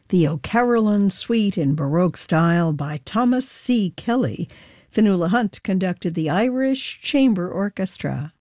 The O'Carolan Suite in Baroque style by Thomas C. Kelly. Fionnuala Hunt conducted the Irish Chamber Orchestra.